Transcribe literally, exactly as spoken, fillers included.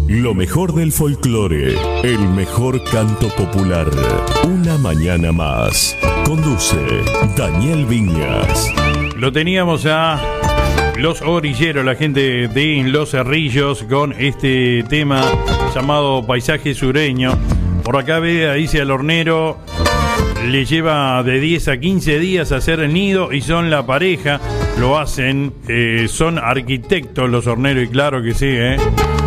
Lo mejor del folclore, el mejor canto popular. Una mañana más. Conduce Daniel Viñas. Lo teníamos a Los Orilleros, la gente de Los Cerrillos, con este tema llamado Paisaje Sureño. Por acá ve, dice al hornero, le lleva de diez a quince días hacer el nido y son la pareja. Lo hacen, eh, son arquitectos los horneros y claro que sí, ¿eh?